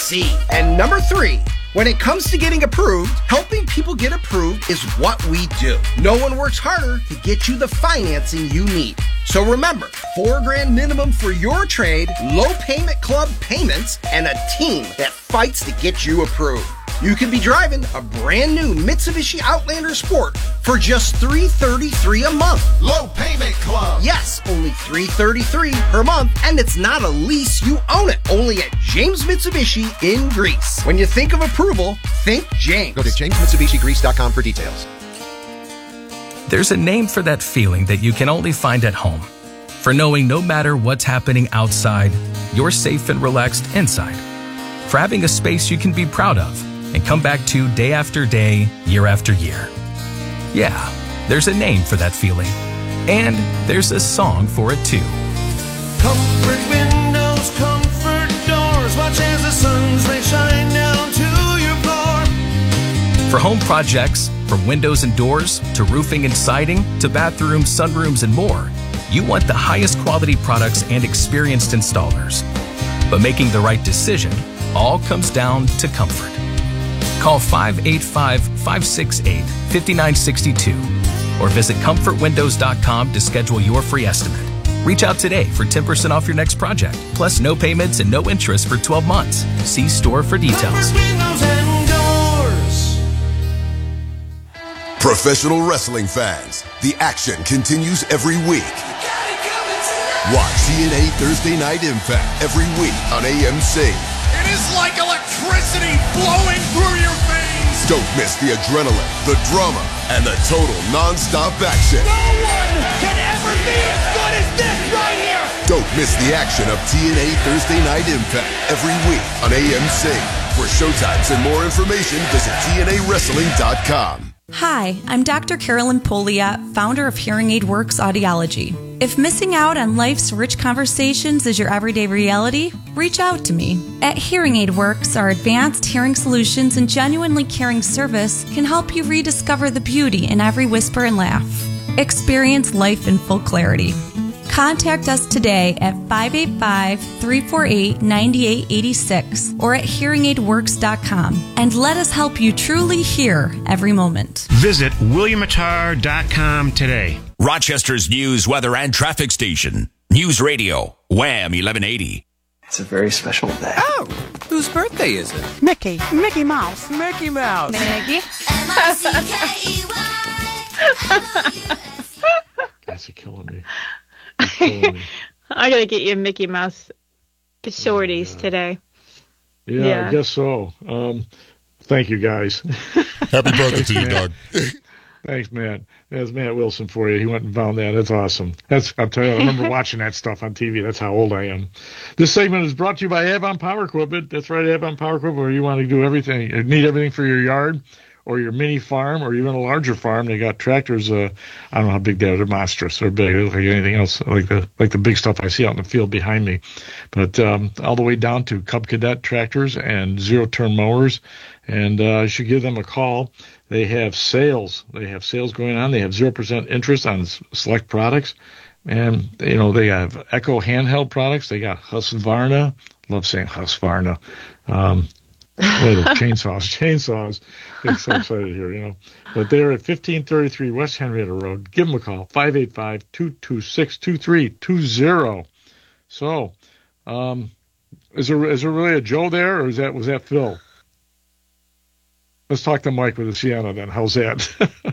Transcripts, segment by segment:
easy. And number 3, when it comes to getting approved, helping people get approved is what we do. No one works harder to get you the financing you need. So remember, $4,000 minimum for your trade, low payment club payments, and a team that fights to get you approved. You can be driving a brand new Mitsubishi Outlander Sport for just $333 a month. Low Payment Club. Yes, only $333 per month, and it's not a lease, you own it. Only at James Mitsubishi in Greece. When you think of approval, think James. Go to jamesmitsubishigreece.com for details. There's a name for that feeling that you can only find at home. For knowing no matter what's happening outside, you're safe and relaxed inside. For having a space you can be proud of and come back to day after day, year after year. Yeah, there's a name for that feeling. And there's a song for it too. Comfort windows, comfort doors, watch as the sun's rays shine down to your floor. For home projects, from windows and doors to roofing and siding to bathrooms, sunrooms, and more, you want the highest quality products and experienced installers. But making the right decision all comes down to comfort. Call 585-568-5962 or visit comfortwindows.com to schedule your free estimate. Reach out today for 10% off your next project, plus no payments and no interest for 12 months. See store for details. Comfort windows and doors. Professional wrestling fans, the action continues every week. Watch TNA Thursday Night Impact every week on AMC. It is like electricity flowing through your veins. Don't miss the adrenaline, the drama, and the total non-stop action. No one can ever be as good as this right here. Don't miss the action of TNA Thursday Night Impact every week on AMC. For showtimes and more information, visit TNAWrestling.com. Hi, I'm Dr. Carolyn Poliat, founder of Hearing Aid Works Audiology. If missing out on life's rich conversations is your everyday reality, reach out to me. At Hearing Aid Works, our advanced hearing solutions and genuinely caring service can help you rediscover the beauty in every whisper and laugh. Experience life in full clarity. Contact us today at 585-348-9886 or at hearingaidworks.com and let us help you truly hear every moment. Visit WilliamAtar.com today. Rochester's news, weather, and traffic station. News Radio, Wham 1180. It's a very special day. Oh, whose birthday is it? Mickey Mouse. Mickey Mouse. Mickey. Guys are killing me. I gotta get you a Mickey Mouse shorties today. Yeah, I guess so. Thank you, guys. Happy birthday to you, Doug. Thanks, Matt. That's Matt Wilson for you. He went and found that. That's awesome. I'm telling you, I remember watching that stuff on TV. That's how old I am. This segment is brought to you by Avon Power Equipment. That's right, Avon Power Equipment, where you want to do everything. You need everything for your yard or your mini farm or even a larger farm. They got tractors. I don't know how big they are. They're monstrous. They're big. They look like anything else, like the big stuff I see out in the field behind me. But all the way down to Cub Cadet tractors and zero-turn mowers. And you should give them a call. They have sales. They have sales going on. They have 0% interest on select products. And, they have Echo handheld products. They got Husqvarna. Love saying Husqvarna. Chainsaws. Get so excited here, But they're at 1533 West Henrietta Road. Give them a call, 585-226-2320. So, is there really a Joe there, or was that Phil? Let's talk to Mike with the Sienna then. How's that?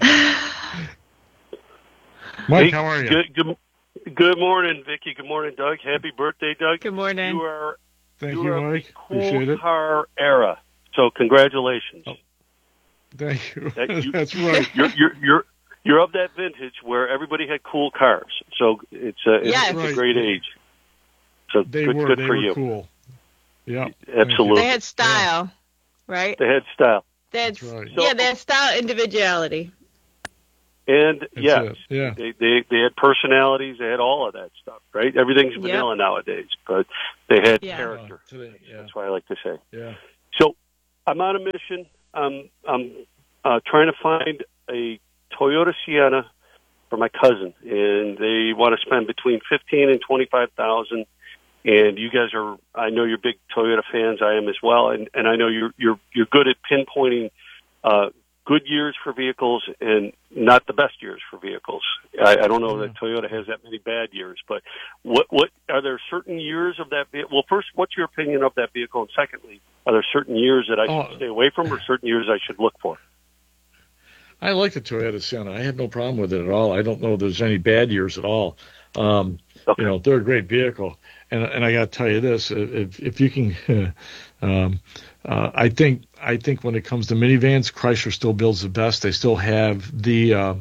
Mike, how are you? Good morning, Vicki. Good morning, Doug. Happy birthday, Doug. Good morning. Thank you, Mike. Appreciate it. Car era. So congratulations. Oh, thank you. That's right. You're of that vintage where everybody had cool cars. So it's a great age. So they good were for you. Cool. Yeah, absolutely. They had style, right? They had style. That's right. They had style, individuality. And yeah, they had personalities. They had all of that stuff, right? Everything's vanilla nowadays, but they had character. That's what I like to say. Yeah. So I'm on a mission. I'm trying to find a Toyota Sienna for my cousin, and they want to spend between $15,000 and $25,000. And you guys are, I know you're big Toyota fans. I am as well. And I know you're good at pinpointing, good years for vehicles and not the best years for vehicles. I don't know that Toyota has that many bad years, but what are there certain years of that vehicle? Well, first, what's your opinion of that vehicle? And secondly, are there certain years that I should stay away from or certain years I should look for? I like the Toyota Sienna. I have no problem with it at all. I don't know if there's any bad years at all. You know, they're a great vehicle. And I got to tell you this, if you can, I think when it comes to minivans, Chrysler still builds the best. They still have the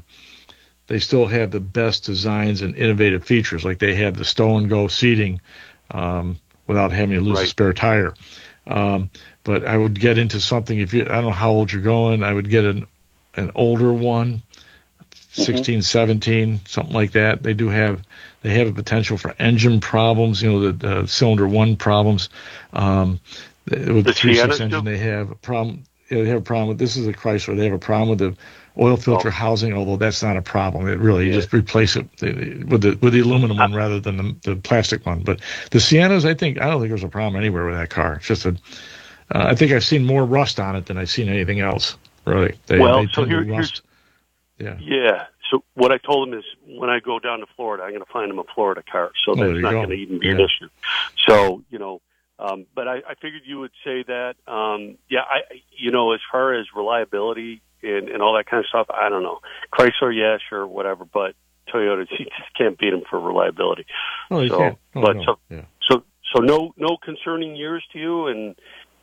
best designs and innovative features. Like they have the stow and go seating, without having to lose a spare tire. But I would get into something I don't know how old you're going. I would get an older one, 16, 17, something like that. They have a potential for engine problems, the cylinder one problems. With the 3.6 engine, they have a problem. They have a problem with, this is a Chrysler. They have a problem with the oil filter housing, although that's not a problem. It really, you just replace it with the aluminum one rather than the plastic one. But the Siennas, I don't think there's a problem anywhere with that car. It's just I think I've seen more rust on it than I've seen anything else. Really. So here's yeah. So what I told him is when I go down to Florida, I'm going to find him a Florida car. So that's not going to even be an issue. So, but I figured you would say that. As far as reliability and all that kind of stuff, I don't know. Chrysler, yeah, sure, whatever. But Toyota, you just can't beat them for reliability. No, you can't. So no concerning years to you. And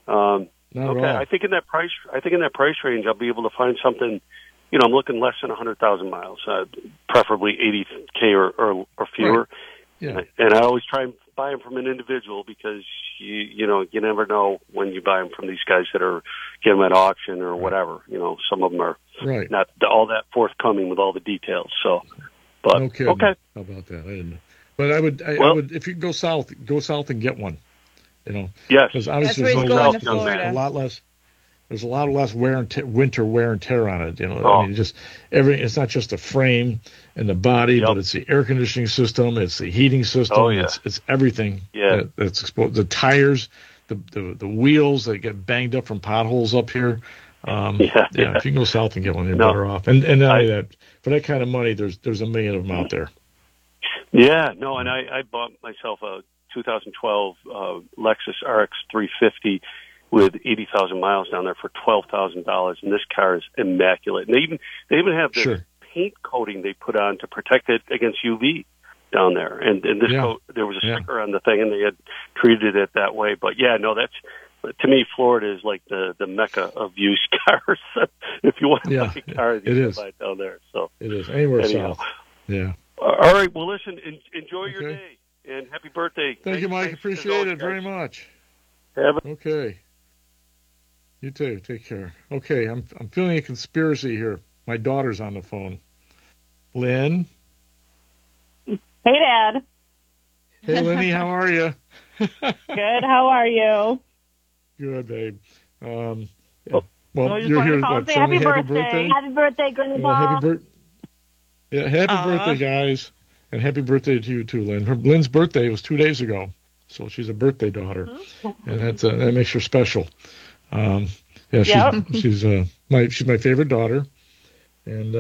I think in that price range, I'll be able to find something. I'm looking less than 100,000 miles, preferably 80K or fewer. Right. Yeah. And I always try and buy them from an individual because you never know when you buy them from these guys that are getting them at auction or whatever. Some of them are not all that forthcoming with all the details. So, but okay. How about that? I didn't know. But I would if you go south and get one. Yes. Because obviously there's a lot less. There's a lot less winter wear and tear on it. I mean, just everything. It's not just the frame and the body, but it's the air conditioning system, it's the heating system, it's everything. Yeah, that's exposed. The tires, the wheels that get banged up from potholes up here. If you can go south and get one, you're better off. And not only that, for that kind of money, there's a million of them out there. Yeah, no, and I bought myself a 2012 Lexus RX 350. With 80,000 miles down there for $12,000, and this car is immaculate. And they even have this paint coating they put on to protect it against UV down there. And this coat, there was a sticker on the thing, and they had treated it that way. But that's to me, Florida is like the mecca of used cars. If you want to buy a car, you can buy it down there. So it is anywhere south. Yeah. All right. Well, listen. Enjoy your day, and happy birthday. Thank you, Mike. Appreciate it very much. Okay. You too. Take care. Okay, I'm feeling a conspiracy here. My daughter's on the phone. Lynn? Hey, Dad. Hey, Lenny, how are you? Good. How are you? Good, babe. Well, you're here. Say happy birthday. Happy birthday, Grandpa. Happy birthday, guys. And happy birthday to you, too, Lynn. Lynn's birthday was 2 days ago, so she's a birthday daughter. And that makes her special. She's my favorite daughter, and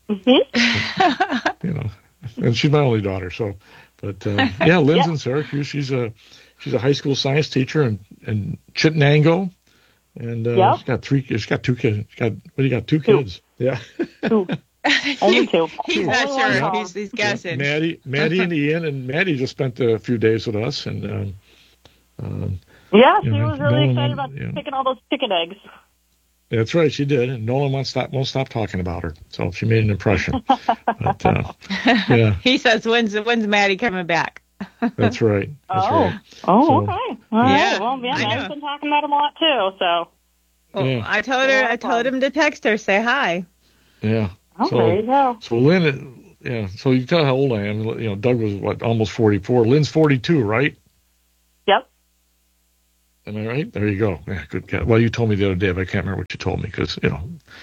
and she's my only daughter. So, but Lynn's in Syracuse. She's a high school science teacher in Chittenango, and she's got two kids. Two kids? Yeah. Only two. He's not sure. He's guessing. Maddie and Ian, and Maddie just spent a few days with us, and. She was really excited about picking all those chicken eggs. That's right, she did, and Nolan won't stop talking about her. So she made an impression. But, he says, "When's Maddie coming back?" That's right. Okay. All right. Well, Maddie's been talking about him a lot too. So. I told him to text her, say hi. Yeah. There you go. So Lynn, so you can tell how old I am. Doug was almost 44. Lynn's 42, right? Yep. Am I right? There you go. Yeah, good guess. Well, you told me the other day, but I can't remember what you told me because,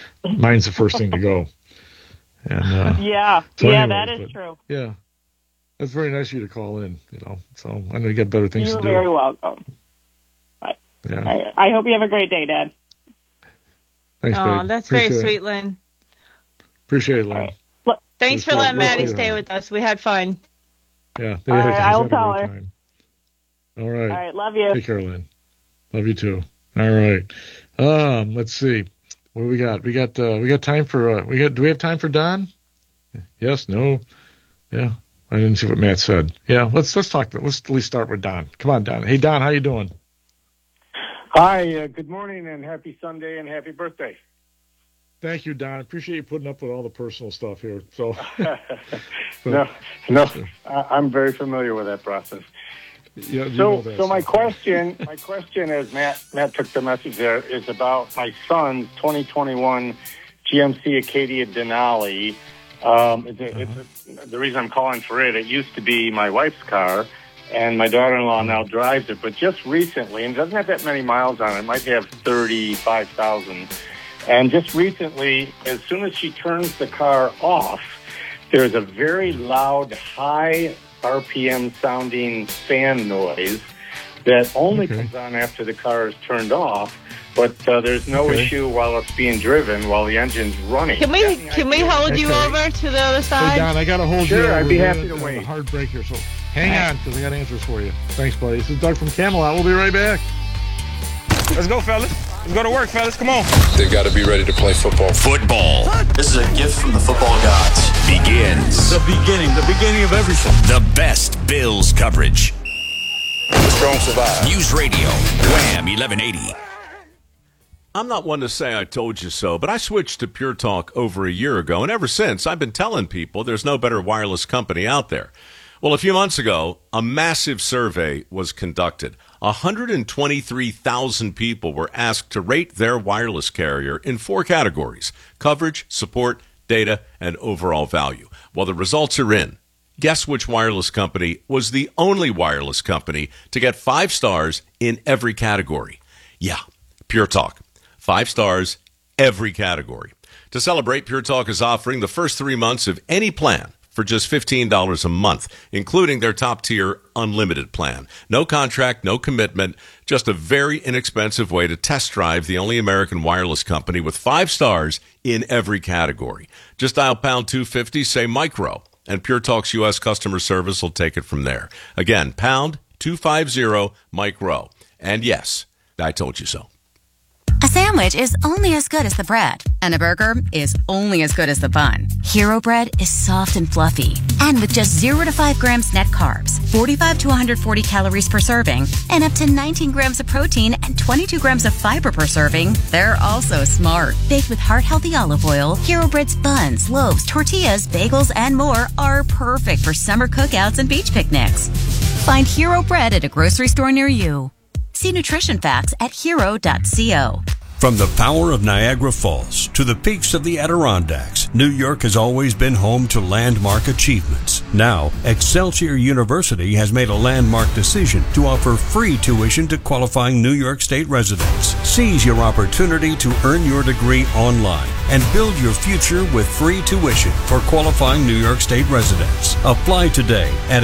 mine's the first thing to go. And that is true. Yeah. That's very nice of you to call in, So I know you got better things to do. You're very welcome. Yeah. I hope you have a great day, Dad. Thanks, babe. Oh, that's very sweet, Lynn. Appreciate it, Lynn. Right. Thanks for letting Maddie stay with us. We had fun. Yeah. All right, I will tell her. Time. All right. All right, love you. Take care, Lynn. Love you too. All right. Let's see. What do we got? We got time for do we have time for Don? Yes, no. Yeah. I didn't see what Matt said. Yeah, let's talk. Let's at least start with Don. Come on, Don. Hey, Don, how you doing? Hi, good morning and happy Sunday and happy birthday. Thank you, Don. I appreciate you putting up with all the personal stuff here. So, no, I'm very familiar with that process. Yeah. So my question, as Matt took the message there, is about my son's 2021 GMC Acadia Denali. The reason I'm calling for it used to be my wife's car. And my daughter-in-law now drives it, but just recently, and it doesn't have that many miles on it, might have 35,000. And just recently, as soon as she turns the car off, there's a very loud, high RPM sounding fan noise that only comes on after the car is turned off. But there's no issue while it's being driven, while the engine's running. Can we hold you over to the other side? Hey, Don, I got to hold you over. Sure, I'd be happy to wait. A hard break here, so hang on, because I got answers for you. Thanks, buddy. This is Doug from Camelot. We'll be right back. Let's go, fellas. Let's go to work, fellas. Come on. They've got to be ready to play football. Football. This is a gift from the football gods. Begins. The beginning of everything. The best Bills coverage. The strong survive. News Radio, Wham 1180. I'm not one to say I told you so, but I switched to Pure Talk over a year ago, and ever since, I've been telling people there's no better wireless company out there. Well, a few months ago, a massive survey was conducted. 123,000 people were asked to rate their wireless carrier in 4 categories: coverage, support, data, and overall value. Well, the results are in. Guess which wireless company was the only wireless company to get 5 stars in every category? Yeah, Pure Talk. 5 stars, every category. To celebrate, Pure Talk is offering the first 3 months of any plan for just $15 a month, including their top-tier unlimited plan. No contract, no commitment, just a very inexpensive way to test drive the only American wireless company with 5 stars in every category. Just dial pound 250, say micro, and Pure Talk's U.S. customer service will take it from there. Again, pound 250, micro. And yes, I told you so. A sandwich is only as good as the bread, and a burger is only as good as the bun. Hero Bread is soft and fluffy, and with just 0 to 5 grams net carbs, 45 to 140 calories per serving, and up to 19 grams of protein and 22 grams of fiber per serving, they're also smart. Baked with heart-healthy olive oil, Hero Bread's buns, loaves, tortillas, bagels, and more are perfect for summer cookouts and beach picnics. Find Hero Bread at a grocery store near you. See nutrition facts at hero.co. From the power of Niagara Falls to the peaks of the Adirondacks, New York has always been home to landmark achievements. Now, Excelsior University has made a landmark decision to offer free tuition to qualifying New York State residents. Seize your opportunity to earn your degree online and build your future with free tuition for qualifying New York State residents. Apply today at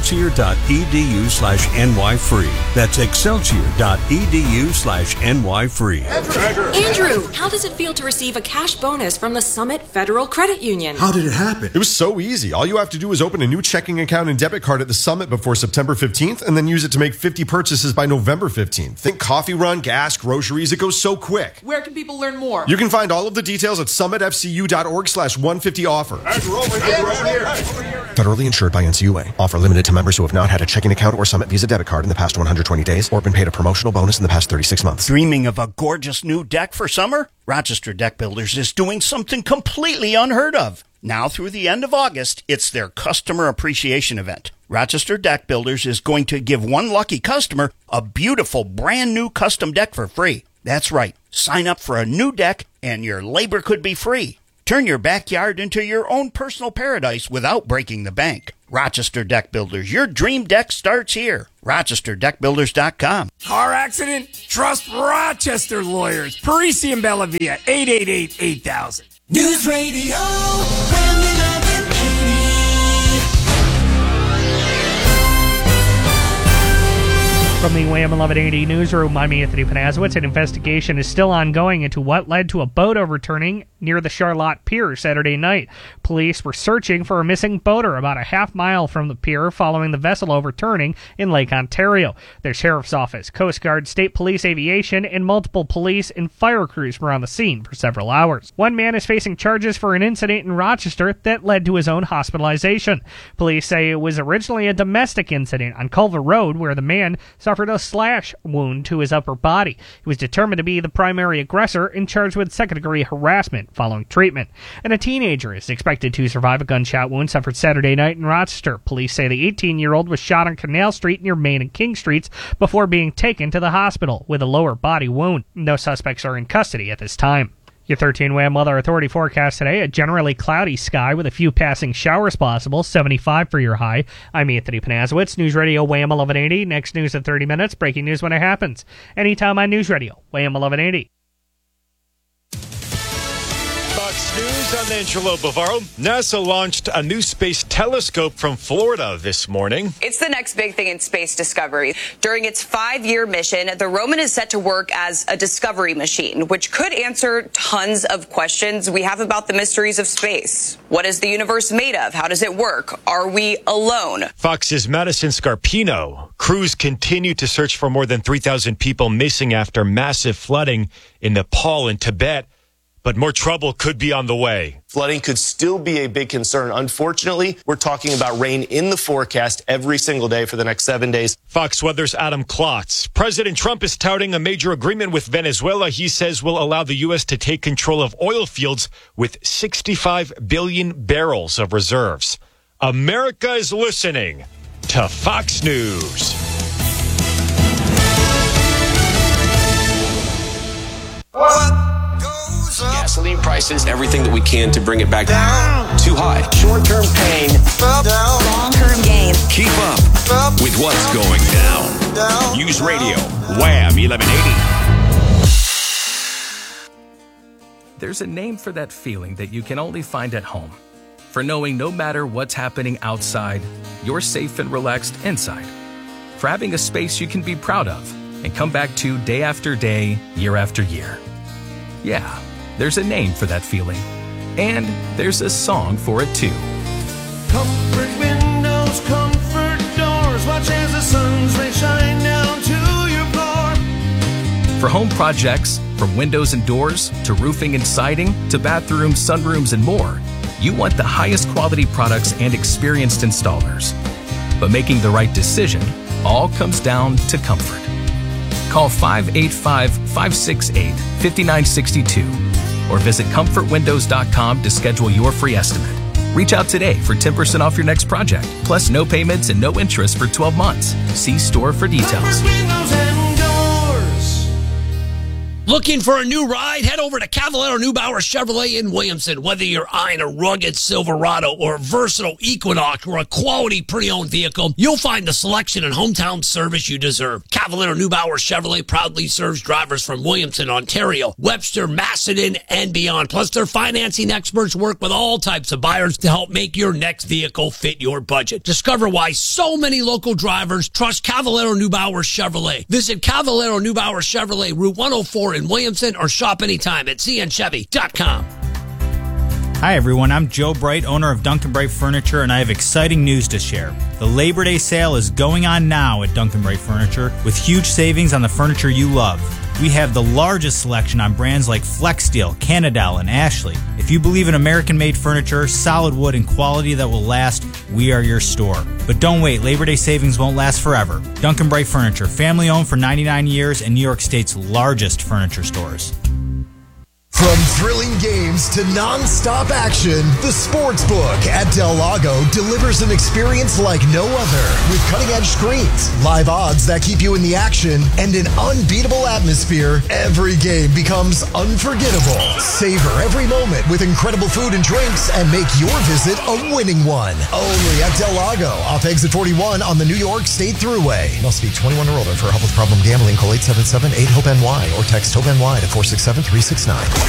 excelsior.edu/nyfree. That's excelsior.edu/nyfree. Andrew, how does it feel to receive a cash bonus from the Summit Federal Credit Union? How did it happen? It was so easy. All you have to do is open a new checking account and debit card at the Summit before September 15th and then use it to make 50 purchases by November 15th. Think coffee run, gas, groceries. It goes so quick. Where can people learn more? You can find all of the details at summitfcu.org/150offer. Federally insured by NCUA. Offer limited to members who have not had a checking account or Summit Visa debit card in the past 120 days or been paid a promotional bonus in the past 36 months. Dreaming of a gorgeous new deck for summer? Rochester Deck Builders is doing something completely unheard of. Now through the end of August, it's their customer appreciation event. Rochester Deck Builders is going to give one lucky customer a beautiful brand new custom deck for free. That's right. Sign up for a new deck and your labor could be free. Turn your backyard into your own personal paradise without breaking the bank. Rochester Deck Builders. Your dream deck starts here. RochesterDeckBuilders.com. Car accident? Trust Rochester lawyers. Parisi and Bellavia, 888-8000. News Radio, Wham 1180. From the Wham 1180 newsroom, I'm Anthony Panazowitz. An investigation is still ongoing into what led to a boat overturning near the Charlotte Pier Saturday night. Police were searching for a missing boater about a half mile from the pier following the vessel overturning in Lake Ontario. The Sheriff's Office, Coast Guard, State Police Aviation, and multiple police and fire crews were on the scene for several hours. One man is facing charges for an incident in Rochester that led to his own hospitalization. Police say it was originally a domestic incident on Culver Road where the man suffered a slash wound to his upper body. He was determined to be the primary aggressor and charged with second-degree harassment following treatment. And a teenager is expected to survive a gunshot wound suffered Saturday night in Rochester. Police say the 18-year-old was shot on Canal Street near Main and King Streets before being taken to the hospital with a lower body wound. No suspects are in custody at this time. Your 13 Wham Weather Authority forecast today, a generally cloudy sky with a few passing showers possible, 75 for your high. I'm Anthony Panazowitz, News Radio Wham 1180. Next news in 30 minutes, breaking news when it happens. Anytime on News Radio, Wham 1180. Fox News, I'm Angelo Bavaro. NASA launched a new space telescope from Florida this morning. It's the next big thing in space discovery. During its 5-year mission, the Roman is set to work as a discovery machine, which could answer tons of questions we have about the mysteries of space. What is the universe made of? How does it work? Are we alone? Fox's Madison Scarpino. Crews continue to search for more than 3,000 people missing after massive flooding in Nepal and Tibet. But more trouble could be on the way. Flooding could still be a big concern. Unfortunately, we're talking about rain in the forecast every single day for the next 7 days. Fox Weather's Adam Klotz. President Trump is touting a major agreement with Venezuela he says will allow the U.S. to take control of oil fields with 65 billion barrels of reserves. America is listening to Fox News. Gasoline prices, everything that we can to bring it back down. Too high. Short-term pain. Long-term gain. Keep up with what's going down. News Radio, Wham 1180. There's a name for that feeling that you can only find at home. For knowing no matter what's happening outside, you're safe and relaxed inside. For having a space you can be proud of and come back to day after day, year after year. Yeah. There's a name for that feeling, and there's a song for it too. Comfort windows, comfort doors. Watch as the sun's rays shine down to your floor. For home projects, from windows and doors to roofing and siding to bathrooms, sunrooms, and more, you want the highest quality products and experienced installers. But making the right decision all comes down to comfort. Call 585-568-5962 or visit comfortwindows.com to schedule your free estimate. Reach out today for 10% off your next project, plus no payments and no interest for 12 months. See store for details. Looking for a new ride? Head over to Cavallaro Neubauer Chevrolet in Williamson. Whether you're eyeing a rugged Silverado or a versatile Equinox or a quality pre-owned vehicle, you'll find the selection and hometown service you deserve. Cavallaro Neubauer Chevrolet proudly serves drivers from Williamson, Ontario, Webster, Macedon, and beyond. Plus, their financing experts work with all types of buyers to help make your next vehicle fit your budget. Discover why so many local drivers trust Cavallaro Neubauer Chevrolet. Visit Cavallaro Neubauer Chevrolet, Route 104 in Williamson, or shop anytime at cnchevy.com. Hi everyone, I'm Joe Bright, owner of Duncan Bright Furniture, and I have exciting news to share. The Labor Day sale is going on now at Duncan Bright Furniture with huge savings on the furniture you love. We have the largest selection on brands like FlexSteel, Canadell, and Ashley. If you believe in American-made furniture, solid wood, and quality that will last, we are your store. But don't wait, Labor Day savings won't last forever. Duncan Bright Furniture, family-owned for 99 years and New York State's largest furniture stores. From thrilling games to non-stop action, the Sportsbook at Del Lago delivers an experience like no other. With cutting-edge screens, live odds that keep you in the action, and an unbeatable atmosphere, every game becomes unforgettable. Savor every moment with incredible food and drinks and make your visit a winning one. Only at Del Lago, off exit 41 on the New York State Thruway. Must be 21 or older. For help with problem gambling, call 877-8-HOPE-NY or text HOPE-NY to 467-369.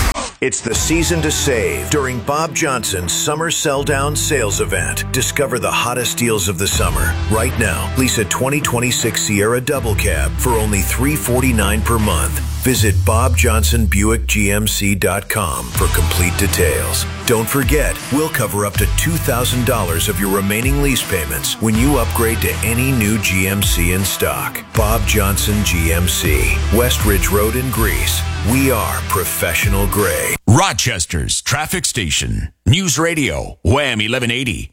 It's the season to save during Bob Johnson's Summer Sell Down Sales Event. Discover the hottest deals of the summer. Right now, lease a 2026 Sierra Double Cab for only $349 per month. Visit BobJohnsonBuickGMC.com for complete details. Don't forget, we'll cover up to $2,000 of your remaining lease payments when you upgrade to any new GMC in stock. Bob Johnson GMC, West Ridge Road in Greece. We are professional grade. Rochester's traffic station. News Radio, Wham 1180.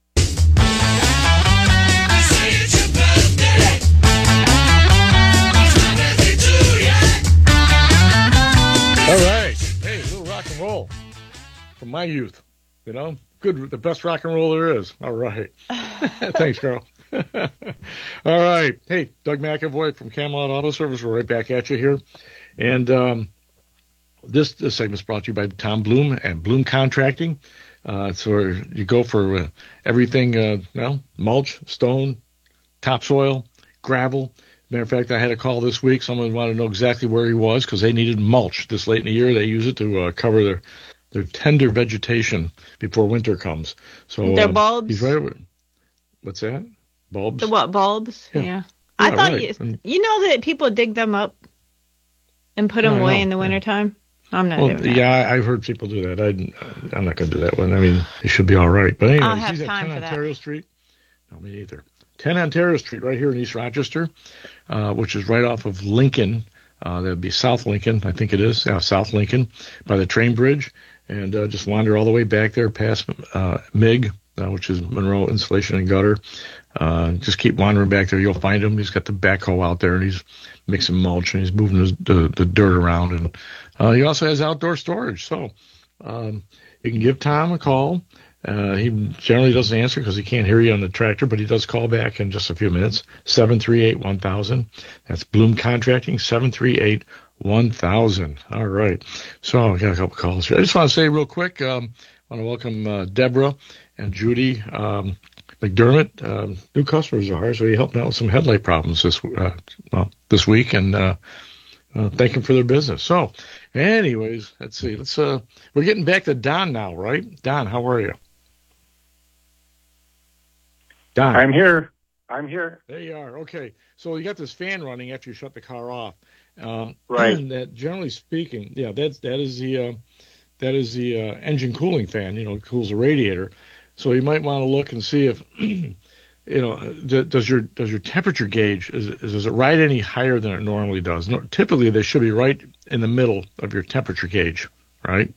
All right. Hey, a little rock and roll from my youth. You know, good, the best rock and roll there is. All right. Thanks, Carl. All right. Hey, Doug McAvoy from Camelot Auto Service. We're right back at you here. And this segment's brought to you by Tom Bloom and Bloom Contracting. So you go for everything, mulch, stone, topsoil, gravel. Matter of fact, I had a call this week. Someone wanted to know exactly where he was because they needed mulch this late in the year. They use it to cover their tender vegetation before winter comes. So their bulbs. He's right over. What's that? Bulbs? The what bulbs? Yeah. I thought right. You know that people dig them up and put them away in the wintertime. I'm not doing that. Yeah, I've heard people do that. I'm not going to do that one. I mean, it should be all right. But anyway, I'll have time for 10 that. Ontario Street. No, me either. 10 Ontario Street, right here in East Rochester, which is right off of Lincoln. That would be South Lincoln, I think it is. South Lincoln, by the train bridge. And just wander all the way back there past MIG, which is Monroe Insulation and Gutter. Just keep wandering back there. You'll find him. He's got the backhoe out there, and he's mixing mulch, and he's moving the dirt around. And he also has outdoor storage. So you can give Tom a call. He generally doesn't answer because he can't hear you on the tractor, but he does call back in just a few minutes. 738-1000. That's Bloom Contracting, 738-1000. All right. So I got a couple calls here. I just want to say real quick, I want to welcome Deborah and Judy McDermott, new customers of ours. We helped out with some headlight problems this week, and thank them for their business. So anyways, let's see. We're getting back to Don now, right? Don, how are you? Don. I'm here. There you are. Okay. So you got this fan running after you shut the car off. Right. And that, generally speaking, yeah, that is the engine cooling fan. You know, it cools the radiator. So you might want to look and see if does your temperature gauge does it ride any higher than it normally does? No, typically they should be right in the middle of your temperature gauge, right?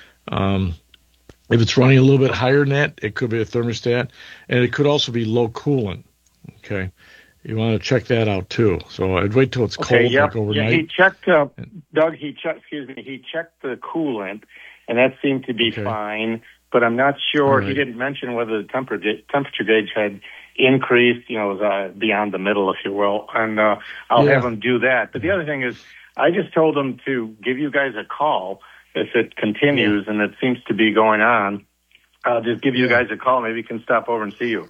If it's running a little bit higher than that, it could be a thermostat, and it could also be low coolant. Okay, you want to check that out too. So I'd wait till it's cold, like overnight. Yeah, he checked, Doug. He checked the coolant, and that seemed to be fine. But I'm not sure. Right. He didn't mention whether the temperature gauge had increased, beyond the middle, if you will. And I'll have him do that. But the other thing is, I just told him to give you guys a call if it continues, and it seems to be going on. I'll just give you guys a call. Maybe he can stop over and see you.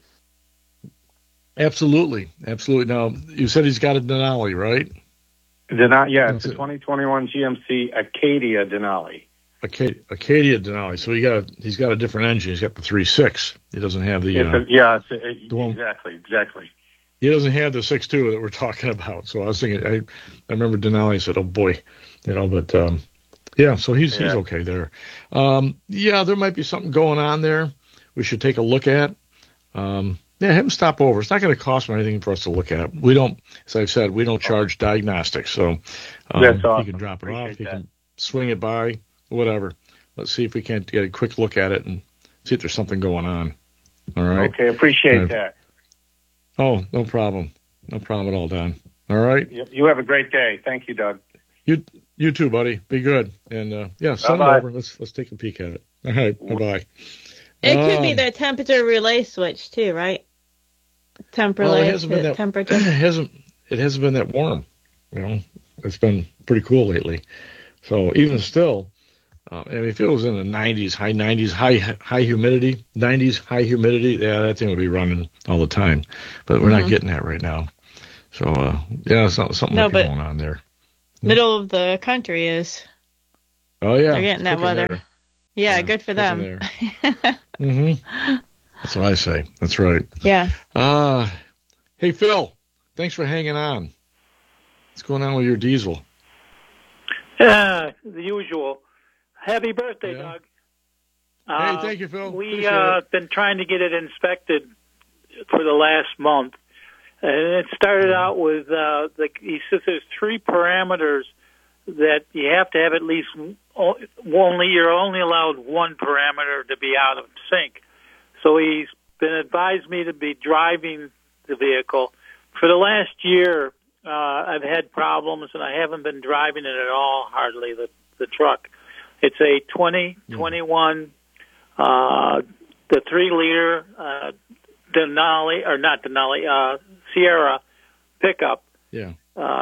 Absolutely. Now, you said he's got a Denali, right? It's a 2021 GMC Acadia Denali. Acadia Denali. So he's got a different engine. He's got the 3.6. He doesn't have the exactly. He doesn't have the 6.2 that we're talking about. So I was thinking, I remember Denali. I said, oh boy, but so he's okay there. There might be something going on there. We should take a look at. Have him stop over. It's not going to cost him anything for us to look at. We don't, as I've said, we don't charge diagnostics. So that's awesome. He can drop it off. He can swing it by. Whatever. Let's see if we can't get a quick look at it and see if there's something going on. All right. Okay, appreciate that. Oh, no problem. No problem at all, Don. All right. You have a great day. Thank you, Doug. You too, buddy. Be good. And send it over. Let's take a peek at it. All right. Bye-bye. It could be the temperature relay switch too, right? Temperature. It hasn't been that warm. It's been pretty cool lately. So even still. If it was in the 90s, high 90s, high humidity, 90s, high humidity, that thing would be running all the time. But we're not getting that right now. So, something might be going on there. Middle of the country is. Oh, yeah. They're getting that weather. There. Yeah, good for them. That's what I say. That's right. Yeah. Hey, Phil, thanks for hanging on. What's going on with your diesel? The usual. Happy birthday, Doug. Hey, thank you, Phil. We've been trying to get it inspected for the last month. And it started out with, he says there's 3 parameters that you have to have at least you're only allowed 1 parameter to be out of sync. So he's been advised me to be driving the vehicle. For the last year, I've had problems, and I haven't been driving it at all, hardly, the truck. It's a 2021, the 3-liter Denali, or not Denali, Sierra pickup. Yeah.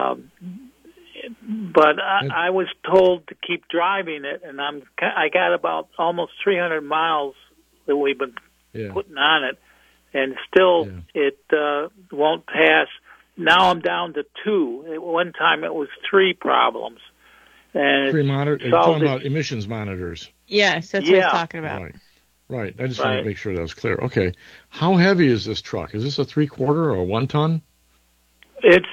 But I was told to keep driving it, and I got about almost 300 miles that we've been putting on it, and still it won't pass. Now I'm down to 2. At one time it was 3 problems. And 3 monitors? You're talking about emissions monitors. Yes, that's what he's talking about. Right. I just wanted to make sure that was clear. Okay. How heavy is this truck? Is this a 3/4 or a 1 ton? It's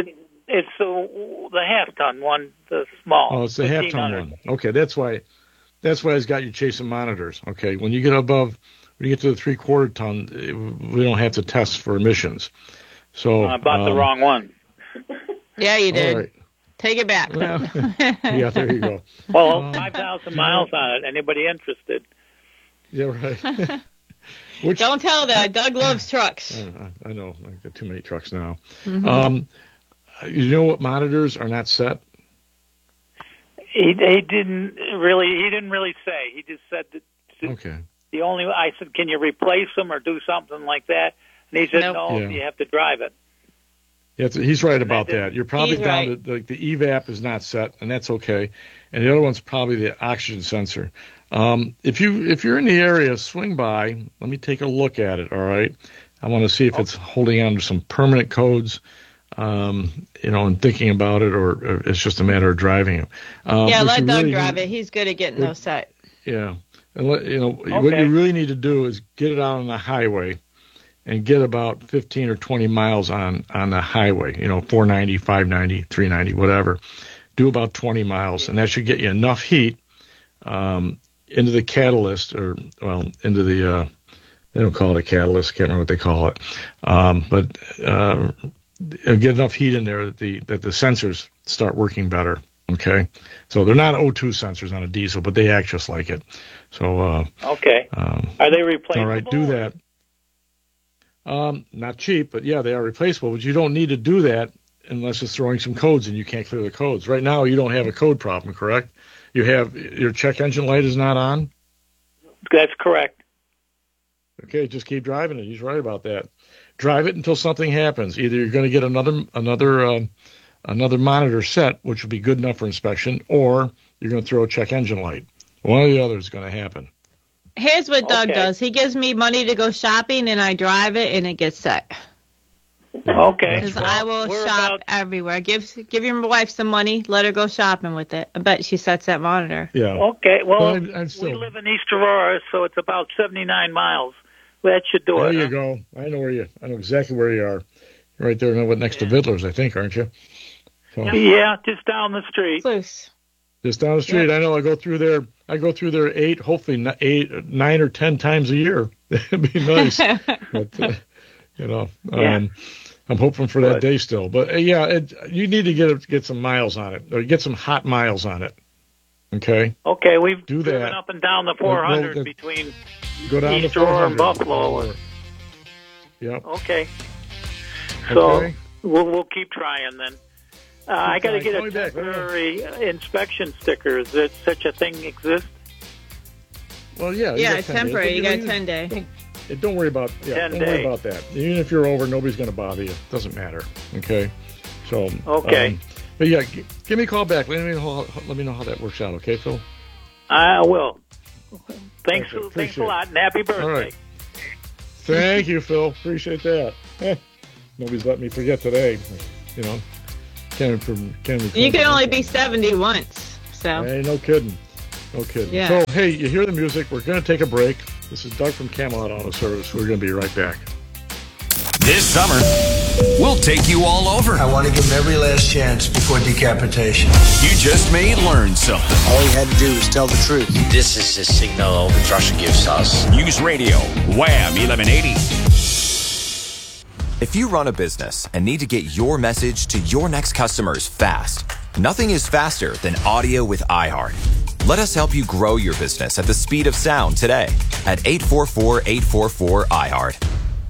the half-ton one, the small. Oh, it's the half-ton one. Okay, that's why it's got you chasing monitors. Okay, when you get to the 3/4 ton, we don't have to test for emissions. So I bought the wrong one. Yeah, you did. Right. Take it back. Yeah, there you go. Well, 5,000 miles on it. Anybody interested? Yeah, right. Don't tell that. Doug loves trucks. I know. I've got too many trucks now. Mm-hmm. You know what monitors are not set? He didn't really say. He just said that. Okay. I said, can you replace them or do something like that? And he said, no, you have to drive it. Yeah, he's right about that. You're probably down to the EVAP is not set, and that's okay. And the other one's probably the oxygen sensor. If you're in the area, swing by. Let me take a look at it. All right. I want to see if it's holding on to some permanent codes. And thinking about it, or it's just a matter of driving it. Let Doug drive it. He's good at getting those set. Yeah, and what you really need to do is get it out on the highway, and get about 15 or 20 miles on the highway. 490, 590, 390, whatever. Do about 20 miles, and that should get you enough heat into the catalyst, into the. They don't call it a catalyst. Can't remember what they call it, but. Get enough heat in there that the sensors start working better. Okay, so they're not O2 sensors on a diesel, but they act just like it. So okay, are they replaceable? All right, do that. Not cheap, but yeah, they are replaceable. But you don't need to do that unless it's throwing some codes and you can't clear the codes. Right now, you don't have a code problem, correct? You have your check engine light is not on. That's correct. Okay, just keep driving it. He's right about that. Drive it until something happens. Either you're going to get another monitor set, which will be good enough for inspection, or you're going to throw a check engine light. One or the other is going to happen. Here's what Doug does. He gives me money to go shopping, and I drive it, and it gets set. Okay. Because I will shop everywhere. Give your wife some money. Let her go shopping with it. I bet she sets that monitor. Yeah. Okay. Well, we live in East Aurora, so it's about 79 miles. That should do it. There you go. I know exactly where you are. You're right there next to Vidler's, I think, aren't you? So, yeah, just down the street. Close. Just down the street. Yeah. I know. I go through there 9 or 10 times a year. It'd be nice. But, I'm hoping for that day still. But, you need to get some miles on it, or get some hot miles on it. Okay? Okay, we've driven up and down the 400 between East Aurora and Buffalo. Yep. Okay. So we'll keep trying then. I got to get a temporary inspection sticker. Does such a thing exist? Well, yeah. Yeah, it's temporary. You got a 10-day. Don't worry about worry about that. Even if you're over, nobody's going to bother you. Doesn't matter. Okay. So. Okay. But yeah, give me a call back. Let me know how that works out. Okay, Phil. I will. Thanks a lot, and happy birthday. All right. Thank you, Phil. Appreciate that. Nobody's let me forget today. You can only be 70 once. So. Hey, no kidding. No kidding. Yeah. So, hey, you hear the music. We're going to take a break. This is Doug from Camelot Auto Service. We're going to be right back. This summer, we'll take you all over. I want to give him every last chance before decapitation. You just may learn something. All he had to do was tell the truth. This is the signal that Russia gives us. News Radio, Wham 1180. If you run a business and need to get your message to your next customers fast, nothing is faster than audio with iHeart. Let us help you grow your business at the speed of sound today at 844-844-iHeart.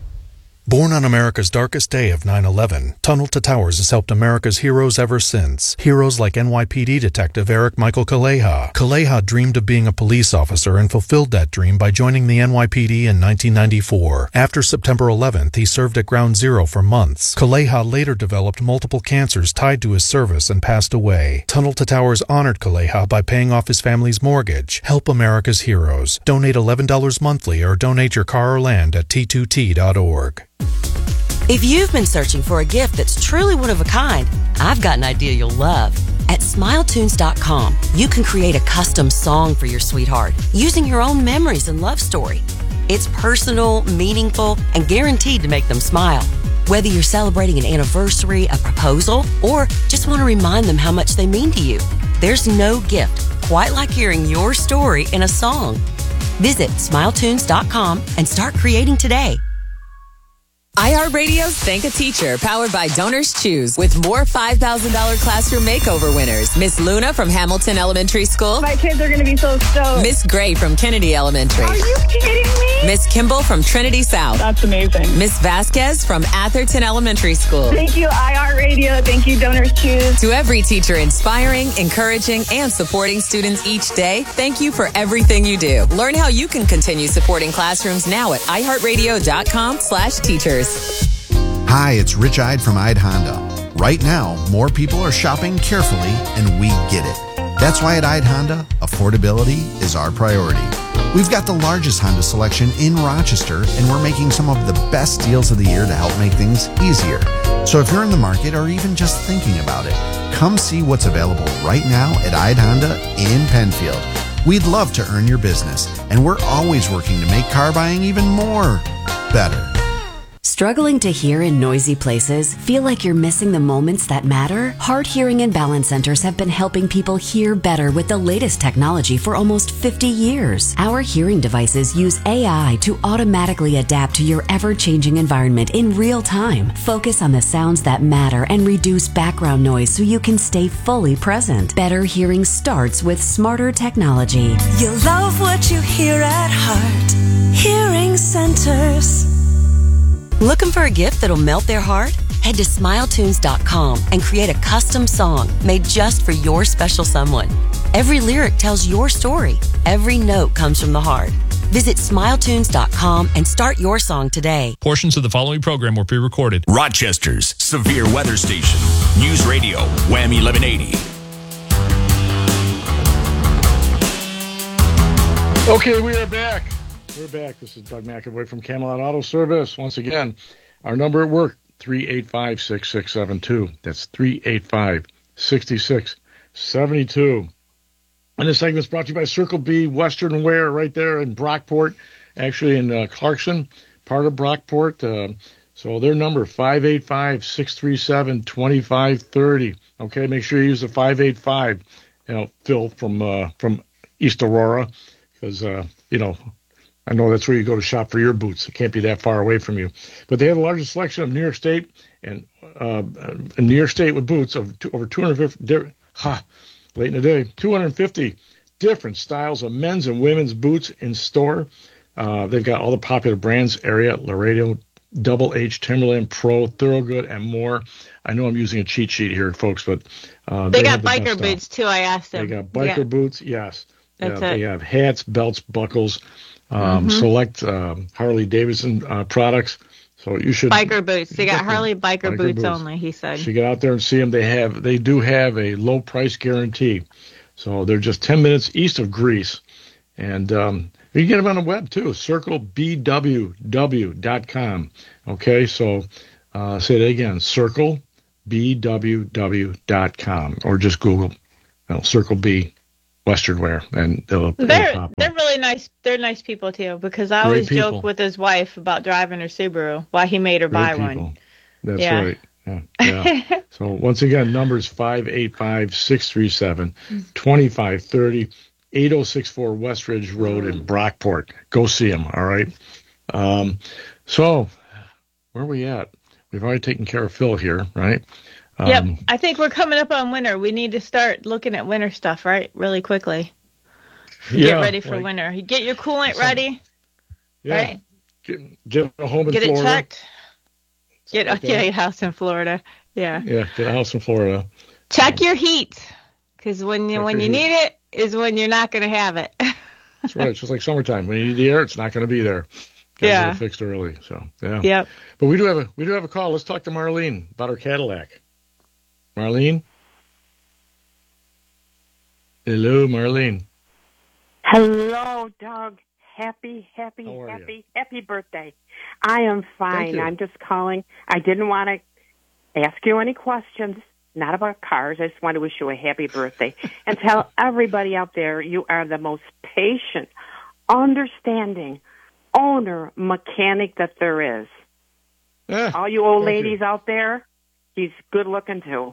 Born on America's darkest day of 9/11, Tunnel to Towers has helped America's heroes ever since. Heroes like NYPD Detective Eric Michael Kaleha. Kaleha dreamed of being a police officer and fulfilled that dream by joining the NYPD in 1994. After September 11th, he served at Ground Zero for months. Kaleha later developed multiple cancers tied to his service and passed away. Tunnel to Towers honored Kaleha by paying off his family's mortgage. Help America's heroes. Donate $11 monthly or donate your car or land at t2t.org. If you've been searching for a gift that's truly one of a kind, I've got an idea you'll love. At SmileTunes.com, you can create a custom song for your sweetheart using your own memories and love story. It's personal, meaningful, and guaranteed to make them smile. Whether you're celebrating an anniversary, a proposal, or just want to remind them how much they mean to you, there's no gift quite like hearing your story in a song. Visit SmileTunes.com and start creating today. iHeartRadio's Thank a Teacher, powered by Donors Choose, with more $5,000 classroom makeover winners. Miss Luna from Hamilton Elementary School. My kids are going to be so stoked. Miss Gray from Kennedy Elementary. Are you kidding me? Miss Kimball from Trinity South. That's amazing. Miss Vasquez from Atherton Elementary School. Thank you, iHeartRadio. Thank you, Donors Choose. To every teacher inspiring, encouraging, and supporting students each day, thank you for everything you do. Learn how you can continue supporting classrooms now at iHeartRadio.com/teachers. Hi, it's Rich Ide from Ide Honda. Right now, more people are shopping carefully, and we get it. That's why at Ide Honda, affordability is our priority. We've got the largest Honda selection in Rochester, and we're making some of the best deals of the year to help make things easier. So if you're in the market or even just thinking about it, come see what's available right now at Ide Honda in Penfield. We'd love to earn your business, and we're always working to make car buying even more better. Struggling to hear in noisy places? Feel like you're missing the moments that matter? Hard Hearing and Balance Centers have been helping people hear better with the latest technology for almost 50 years. Our hearing devices use AI to automatically adapt to your ever-changing environment in real time. Focus on the sounds that matter and reduce background noise so you can stay fully present. Better hearing starts with smarter technology. You'll love what you hear at Heart Hearing Centers. Looking for a gift that'll melt their heart? Head to SmileTunes.com and create a custom song made just for your special someone. Every lyric tells your story. Every note comes from the heart. Visit SmileTunes.com and start your song today. Portions of the following program were pre-recorded. Rochester's severe weather station. News Radio, Wham 1180. Okay, we are back. We're back. This is Doug McAvoy from Camelot Auto Service. Once again, our number at work, 385-6672. That's 385-6672. And this segment is brought to you by Circle B Western Wear right there in Brockport, actually in Clarkson, part of Brockport. So their number, 585-637-2530. Okay, make sure you use the 585, Phil from East Aurora, because, I know that's where you go to shop for your boots. It can't be that far away from you. But they have the largest selection of New York State and New York State with boots of over 250. Late in the day, 250 different styles of men's and women's boots in store. They've got all the popular brands: Ariat, Laredo, Double H, Timberland, Pro, Thorogood, and more. I know I'm using a cheat sheet here, folks, but they got biker boots too. I asked them. They got biker boots. Yes. That's They have hats, belts, buckles. Select Harley Davidson products. So you should biker boots. They got Harley biker boots only. He said. You get out there and see them. They do have a low price guarantee. So they're just 10 minutes east of Greece, and you can get them on the web too. CircleBWW.com. Okay, so say that again. CircleBWW.com, or just Google Circle B Western wear, and they're really nice. They're nice people too, because I always joke with his wife about driving her Subaru, why he made her buy one. That's right. Yeah. So once again, numbers 585-637-2530, 8064 Westridge Road in Brockport. Go see them. All right. So where are we at? We've already taken care of Phil here, right? Yep. I think we're coming up on winter. We need to start looking at winter stuff, right? Really quickly. Get ready for winter. You get your coolant ready. Yeah. Right? Get a home in Florida. Get it checked. Get a house in Florida. Yeah. Yeah, get a house in Florida. Check your heat, because when you need it is when you're not going to have it. That's right. It's just like summertime. When you need the air, it's not going to be there. Gotta get it fixed early. So yeah. Yep. But we do have a call. Let's talk to Marlene about her Cadillac. Marlene? Hello, Marlene. Hello, Doug. Happy birthday. I am fine. I'm just calling. I didn't want to ask you any questions, not about cars. I just want to wish you a happy birthday and tell everybody out there you are the most patient, understanding owner mechanic that there is. All you old ladies out there, he's good looking too.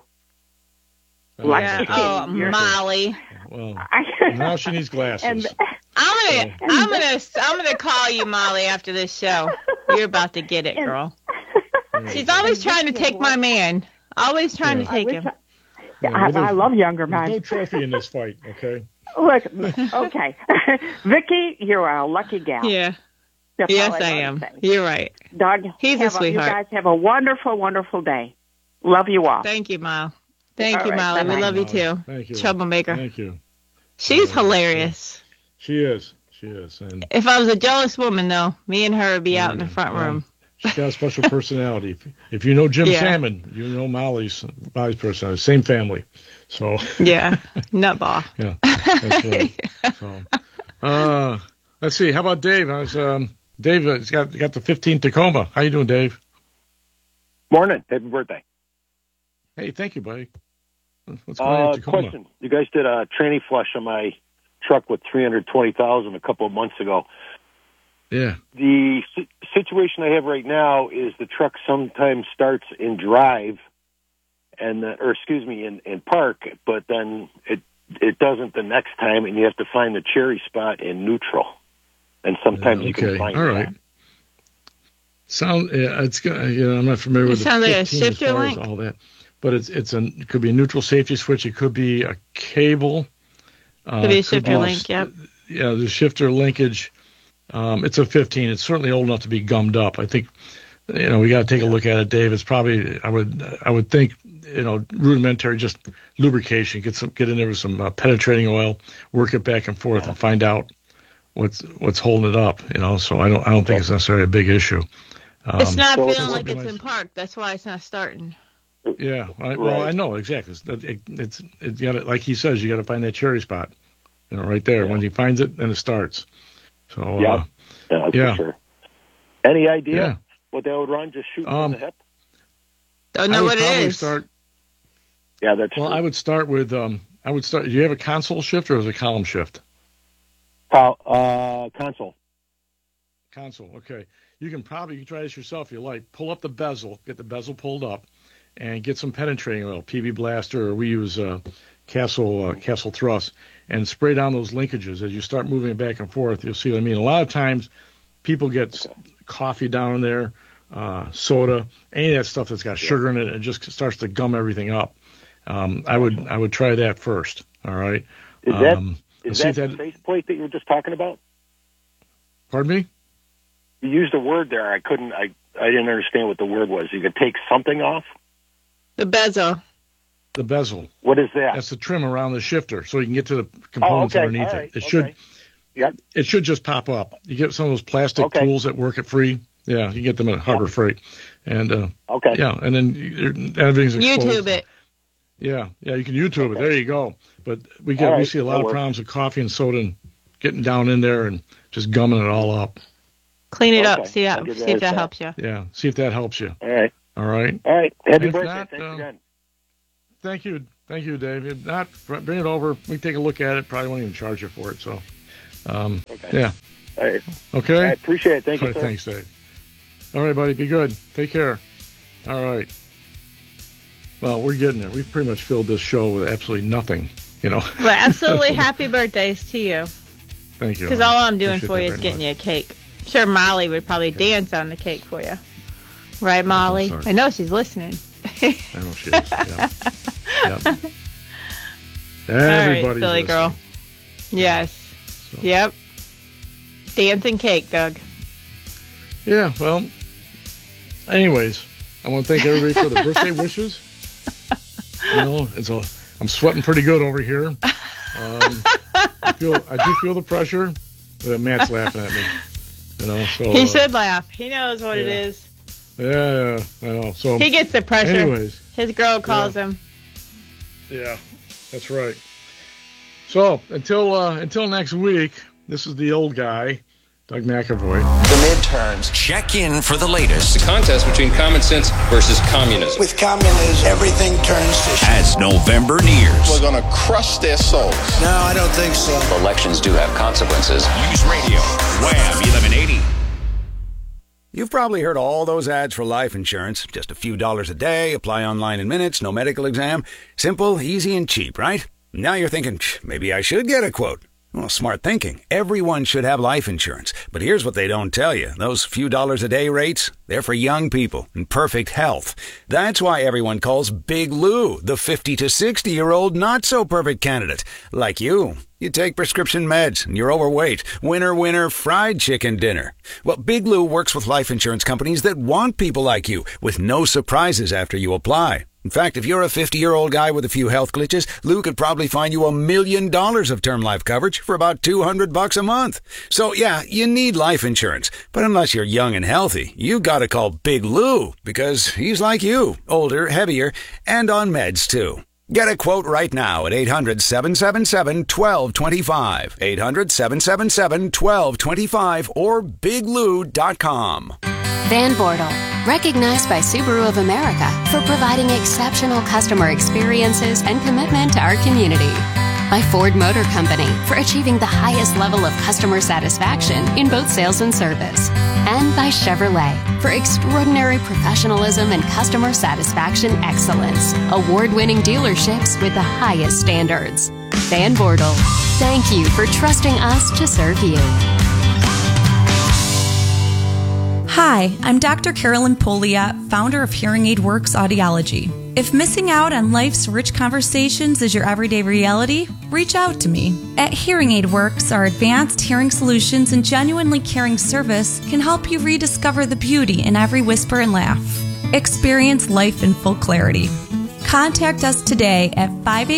Molly. Well, now she needs glasses. I'm gonna call you, Molly, after this show. You're about to get it, girl. She's always trying to take my man. Always trying to take him. I love younger men. There's no trophy in this fight, okay? Look, okay. Vicky, you are a lucky gal. Yeah. Yes, I am. You're right. Doug, he's a sweetheart. You guys have a wonderful, wonderful day. Love you all. Thank you, Mal. Thank you, Molly. Bye-bye. We love you too. Thank you. Troublemaker. Thank you. She's hilarious. She is. And if I was a jealous woman, though, me and her would be out in the front room. She's got a special personality. If you know Jim Salmon, you know Molly's personality. Same family. So yeah, nutball. Yeah, that's right. So, let's see. How about Dave? Dave has got the 15 Tacoma. How you doing, Dave? Morning. Happy birthday. Hey, thank you, buddy. What's going on in Tacoma? Question. You guys did a tranny flush on my truck with 320,000 a couple of months ago. Yeah. The situation I have right now is the truck sometimes starts in drive, in park, but then it doesn't the next time, and you have to find the cherry spot in neutral. And sometimes you can find all right. I'm not familiar with it. Sounds like a shifter link. All that. But it could be a neutral safety switch. It could be a cable. Could be a shifter link, yep. Yeah, the shifter linkage. It's a 15. It's certainly old enough to be gummed up. I think, we got to take a look at it, Dave. It's probably, I would think, rudimentary, just lubrication. Get in there with some penetrating oil, work it back and forth, and find out what's holding it up. So I don't think it's necessarily a big issue. It's not feeling like it's in park. That's why it's not starting. Yeah, I know exactly. It's got it, like he says. You got to find that cherry spot, right there. Yeah. When he finds it, then it starts. So for sure. Any idea what that would run? Just shooting from the hip. Don't know what it is. That's well. True. I would start with. Do you have a console shift or is it a column shift? Console. Console. Okay. You can try this yourself if you like. Pull up the bezel. Get the bezel pulled up. And get some penetrating oil, PB Blaster, or we use Castle Thrust, and spray down those linkages. As you start moving it back and forth, you'll see what I mean. A lot of times, people get coffee down there, soda, any of that stuff that's got sugar in it, and it just starts to gum everything up. I would try that first. All right. Is that the faceplate that you were just talking about? Pardon me? You used a word there. I didn't understand what the word was. You could take something off? The bezel. The bezel. What is that? That's the trim around the shifter, so you can get to the components underneath it. It should just pop up. You get some of those plastic tools that work at free. Yeah, you get them at Harbor Freight, and and then everything's exposed. YouTube it. Yeah, you can YouTube it. There you go. But we see a lot of problems with coffee and soda and getting down in there and just gumming it all up. Clean it up. See if that helps you. Yeah, see if that helps you. All right. All right. Happy birthday. Thanks again. Thank you, Thank you, Dave. If not, bring it over. We can take a look at it. Probably won't even charge you for it. So, okay. Yeah. All right. Okay. I appreciate it. Thank you, right, sir. Thanks, Dave. All right, buddy. Be good. Take care. All right. Well, we're getting there. We've pretty much filled this show with absolutely nothing, Well, absolutely happy birthdays to you. Thank you. Because all I'm doing for you is getting you a cake. I'm sure Molly would probably dance on the cake for you. Right, Molly? I know she's listening. I know she is. Yeah. Yep. Everybody's all right, silly girl. Yes. So. Yep. Dancing cake, Doug. Yeah, well, anyways, I want to thank everybody for the birthday wishes. I'm sweating pretty good over here. I do feel the pressure, but Matt's laughing at me. So he should laugh. He knows what it is. Yeah, I know. So he gets the pressure. Anyways, his girl calls him. Yeah, that's right. So until next week, this is the old guy, Doug McAvoy. The midterms. Check in for the latest. The contest between common sense versus communism. With communism, everything turns to shit. As November nears. We're going to crush their souls. No, I don't think so. Elections do have consequences. News Radio, Wham 1180. You've probably heard all those ads for life insurance. Just a few dollars a day, apply online in minutes, no medical exam. Simple, easy, and cheap, right? Now you're thinking, maybe I should get a quote. Well, smart thinking. Everyone should have life insurance. But here's what they don't tell you. Those few dollars a day rates, they're for young people in perfect health. That's why everyone calls Big Lou the 50 to 60-year-old not-so-perfect candidate. Like you. You take prescription meds and you're overweight. Winner, fried chicken dinner. Well, Big Lou works with life insurance companies that want people like you with no surprises after you apply. In fact, if you're a 50-year-old guy with a few health glitches, Lou could probably find you $1 million of term life coverage for about $200 a month. So yeah, you need life insurance. But unless you're young and healthy, you gotta call Big Lou because he's like you, older, heavier, and on meds too. Get a quote right now at 800-777-1225. 800-777-1225 or biglou.com. Van Bortle, recognized by Subaru of America for providing exceptional customer experiences and commitment to our community. By Ford Motor Company for achieving the highest level of customer satisfaction in both sales and service. And by Chevrolet for extraordinary professionalism and customer satisfaction excellence. Award-winning dealerships with the highest standards. Van Bortle, thank you for trusting us to serve you. Hi, I'm Dr. Carolyn Poliat, founder of Hearing Aid Works Audiology. If missing out on life's rich conversations is your everyday reality, reach out to me. At Hearing Aid Works, our advanced hearing solutions and genuinely caring service can help you rediscover the beauty in every whisper and laugh. Experience life in full clarity. Contact us today at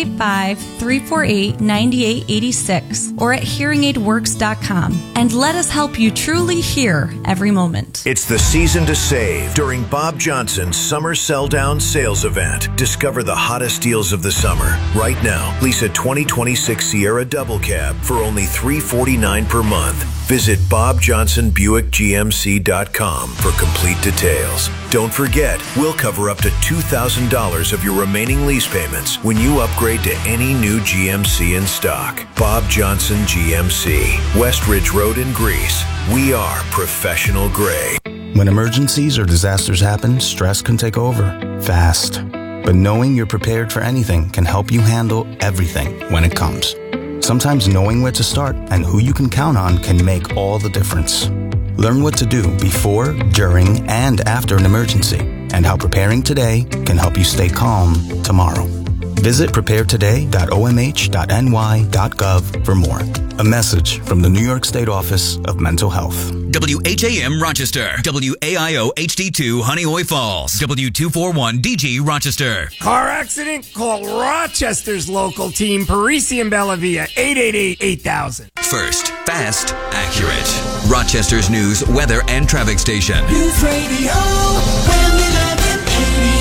585-348-9886 or at hearingaidworks.com and let us help you truly hear every moment. It's the season to save during Bob Johnson's Summer Sell Down Sales Event. Discover the hottest deals of the summer. Right now, lease a 2026 Sierra Double Cab for only $349 per month. Visit BobJohnsonBuickGMC.com for complete details. Don't forget, we'll cover up to $2,000 of your remaining lease payments when you upgrade to any new GMC in stock. Bob Johnson GMC, West Ridge Road in Greece. We are professional grade. When emergencies or disasters happen, stress can take over fast. But knowing you're prepared for anything can help you handle everything when it comes. Sometimes knowing where to start and who you can count on can make all the difference. Learn what to do before, during, and after an emergency, and how preparing today can help you stay calm tomorrow. Visit preparetoday.omh.ny.gov for more. A message from the New York State Office of Mental Health. WHAM Rochester, WAIO HD2 Honeoye Falls, W241DG Rochester. Car accident? Call Rochester's local team, Parisi and Bellavia, 888-8000. First, fast, accurate. Rochester's news, weather, and traffic station. News Radio, Wham 1180.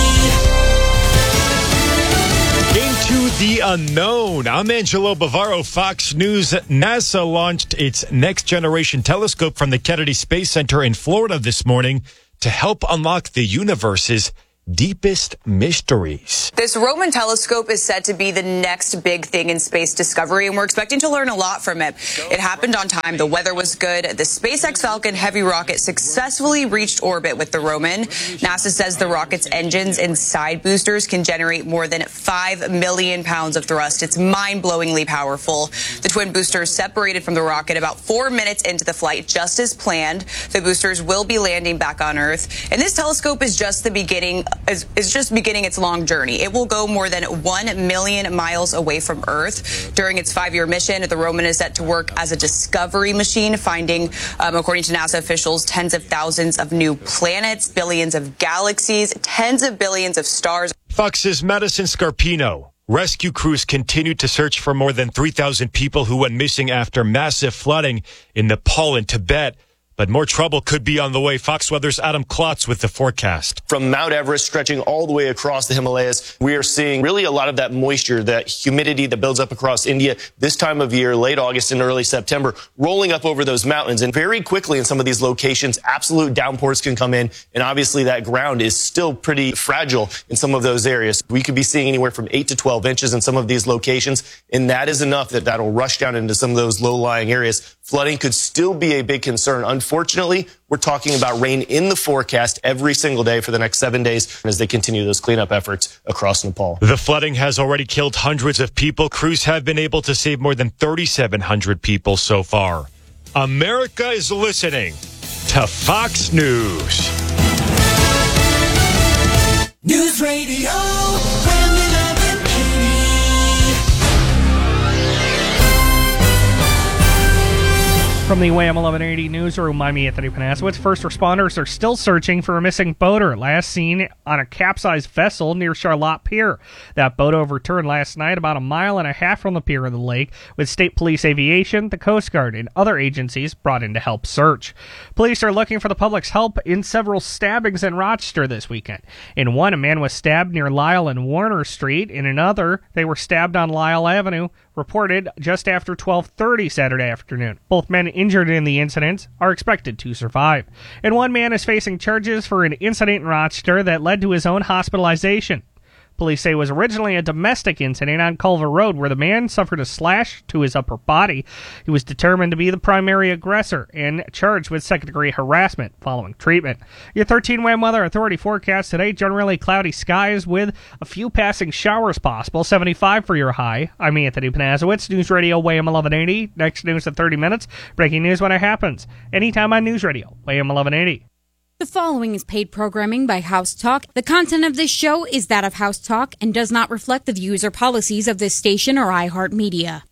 Into the unknown. I'm Angelo Bavaro, Fox News. NASA launched its Next Generation Telescope from the Kennedy Space Center in Florida this morning to help unlock the universe's deepest mysteries. This Roman telescope is said to be the next big thing in space discovery, and we're expecting to learn a lot from it. It happened on time. The weather was good. The SpaceX Falcon Heavy rocket successfully reached orbit with the Roman. NASA says the rocket's engines and side boosters can generate more than 5 million pounds of thrust. It's mind-blowingly powerful. The twin boosters separated from the rocket about 4 minutes into the flight, just as planned. The boosters will be landing back on Earth, and this telescope is just the beginning. Is just beginning its long journey. It will go more than 1 million miles away from Earth. During its 5-year mission, the Roman is set to work as a discovery machine, finding, according to NASA officials, tens of thousands of new planets, billions of galaxies, tens of billions of stars. Fox's Madison Scarpino. Rescue crews continued to search for more than 3,000 people who went missing after massive flooding in Nepal and Tibet. But more trouble could be on the way. Fox Weather's Adam Klotz with the forecast. From Mount Everest stretching all the way across the Himalayas, we are seeing really a lot of that moisture, that humidity that builds up across India this time of year, late August and early September, rolling up over those mountains. And very quickly in some of these locations, absolute downpours can come in. And obviously that ground is still pretty fragile in some of those areas. We could be seeing anywhere from 8 to 12 inches in some of these locations. And that is enough that'll rush down into some of those low-lying areas. Flooding could still be a big concern. Unfortunately, we're talking about rain in the forecast every single day for the next 7 days as they continue those cleanup efforts across Nepal. The flooding has already killed hundreds of people. Crews have been able to save more than 3,700 people so far. America is listening to Fox News. News Radio. From the WHAM 1180 newsroom, I'm Anthony Panasowitz. First responders are still searching for a missing boater, last seen on a capsized vessel near Charlotte Pier. That boat overturned last night about 1.5 miles from the pier of the lake, with State Police Aviation, the Coast Guard, and other agencies brought in to help search. Police are looking for the public's help in several stabbings in Rochester this weekend. In one, a man was stabbed near Lyle and Warner Street. In another, they were stabbed on Lyle Avenue, reported just after 12:30 Saturday afternoon. Both men injured in the incidents are expected to survive. And one man is facing charges for an incident in Rochester that led to his own hospitalization. Police say it was originally a domestic incident on Culver Road where the man suffered a slash to his upper body. He was determined to be the primary aggressor and charged with second-degree harassment following treatment. Your 13 WHAM Weather Authority forecast today, generally cloudy skies with a few passing showers possible, 75 for your high. I'm Anthony Panasowitz, News Radio WHAM 1180. Next news in 30 minutes. Breaking news when it happens. Anytime on News Radio WHAM 1180. The following is paid programming by House Talk. The content of this show is that of House Talk and does not reflect the views or policies of this station or iHeartMedia.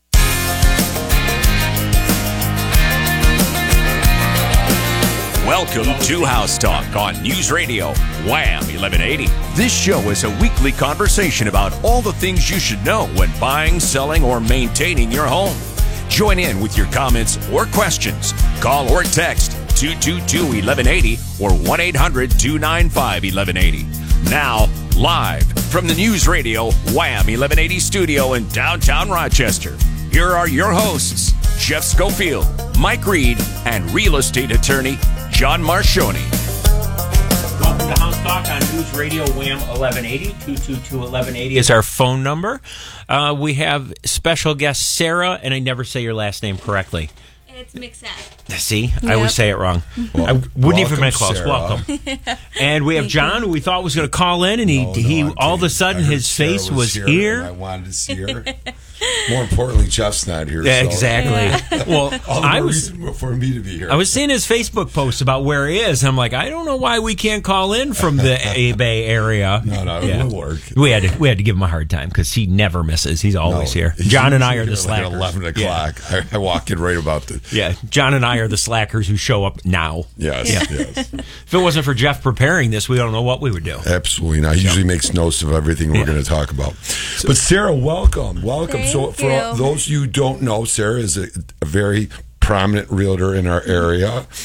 Welcome to House Talk on News Radio WHAM 1180. This show is a weekly conversation about all the things you should know when buying, selling, or maintaining your home. Join in with your comments or questions. Call or text 222-1180 or 1-800-295-1180. Now, live from the News Radio WHAM 1180 studio in downtown Rochester, here are your hosts, Jeff Schofield, Mike Reed, and real estate attorney John Marchioni. Welcome to House Talk on News Radio WHAM 1180. 222-1180 is our phone number. We have special guest Sarah, and I never say your last name correctly. It's Mixette. See, Yep. I always say it wrong. Well, I wouldn't even make close. Sarah. Welcome. And we have John, who we thought was going to call in, and he all of a sudden his face was here. I wanted to see her. More importantly, Jeff's not here. Yeah, so. exactly. Well, all the more reason for me to be here. I was seeing his Facebook post about where he is. I'm like, I don't know why we can't call in from the Bay Area. No, it will work. We had to give him a hard time because he never misses. He's always here. John and I are the slackers. Like 11 o'clock. Yeah. I walk in right about the. Yeah, John and I are the slackers who show up now. Yes. If it wasn't for Jeff preparing this, we don't know what we would do. Absolutely not. He usually makes notes of everything we're going to talk about. But Sarah, welcome. Thank For those you who don't know, Sarah is a very prominent realtor in our area.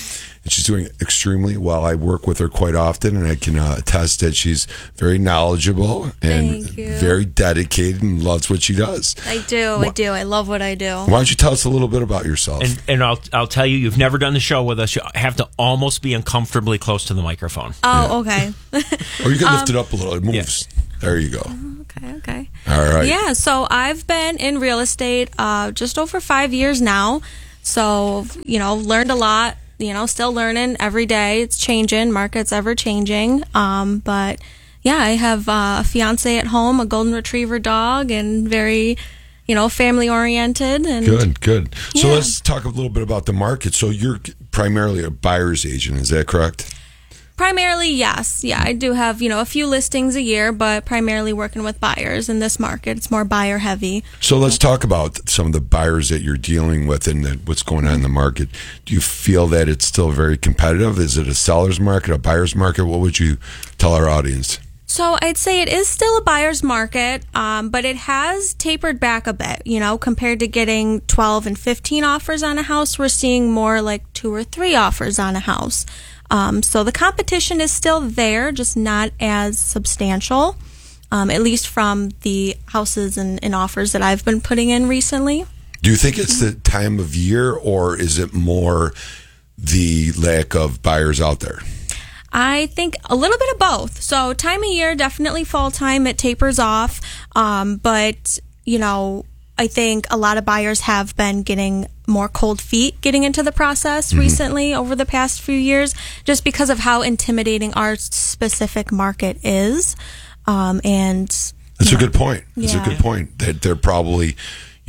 and she's doing extremely well. I work with her quite often, and I can attest that she's very knowledgeable and very dedicated and loves what she does. I do. I love what I do. Why don't you tell us a little bit about yourself? And I'll tell you, you've never done the show with us. You have to almost be uncomfortably close to the microphone. Oh, okay. Or you can lift it up a little. It moves. Yeah. There you go. Okay. All right. Yeah, so I've been in real estate just over 5 years now. So, learned a lot, still learning every day. It's changing. Market's ever changing. But yeah, I have a fiance at home, a golden retriever dog, and very, family oriented. And Good. So let's talk a little bit about the market. So you're primarily a buyer's agent. Is that correct? Primarily, yes. Yeah, I do have, a few listings a year, but primarily working with buyers in this market. It's more buyer heavy. So let's talk about some of the buyers that you're dealing with and what's going on in the market. Do you feel that it's still very competitive? Is it a seller's market, a buyer's market? What would you tell our audience? So I'd say it is still a buyer's market, but it has tapered back a bit, compared to getting 12 and 15 offers on a house. We're seeing more like 2 or 3 offers on a house. So the competition is still there, just not as substantial, at least from the houses and offers that I've been putting in recently. Do you think it's the time of year, or is it more the lack of buyers out there? I think a little bit of both. So time of year, definitely fall time, it tapers off. But, I think a lot of buyers have been getting more cold feet getting into the process recently over the past few years, just because of how intimidating our specific market is. And that's a good point. It's a good point that they're probably,